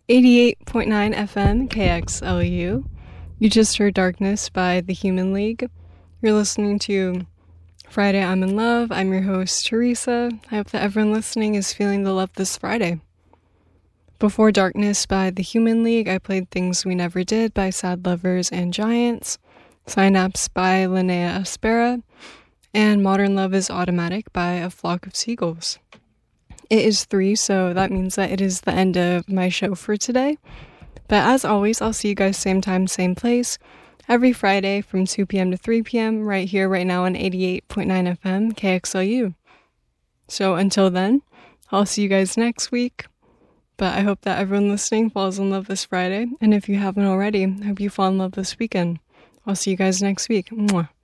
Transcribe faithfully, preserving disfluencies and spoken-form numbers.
eighty-eight point nine F M K X L U. You just heard Darkness by The Human League. You're listening to Friday I'm in Love. I'm your host, Teresa. I hope that everyone listening is feeling the love this Friday. Before Darkness by The Human League, I played Things We Never Did by Sad Lovers and Giants, Synapse by Linnea Aspera, and Modern Love is Automatic by A Flock of Seagulls. It is three, so that means that it is the end of my show for today. But as always, I'll see you guys same time, same place, every Friday from two p.m. to three p.m. right here, right now on eighty-eight point nine F M K X L U. So until then, I'll see you guys next week. But I hope that everyone listening falls in love this Friday. And if you haven't already, I hope you fall in love this weekend. I'll see you guys next week. Mwah.